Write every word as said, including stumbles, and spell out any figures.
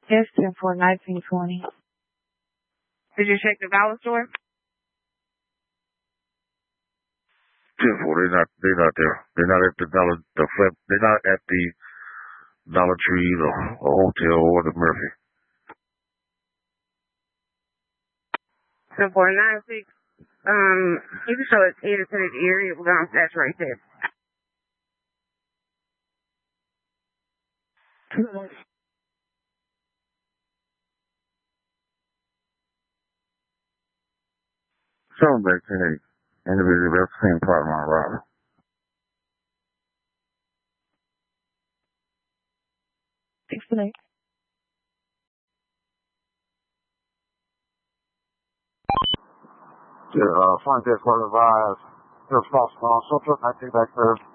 Yes, ten four nineteen twenty. Did you check the dollar store? ten four, they're not, they're not there. They're not at the dollar, the flip, they're not at the Dollar Tree or, or hotel or the Murphy. ten four nine six. Um, you can show us independent area. We're going to saturate that. Seven back ten eight. Individual that's the same part of my robber. Six to eight. Yeah, uh, front desk, part of the rise. Just lost on Central, I think back there.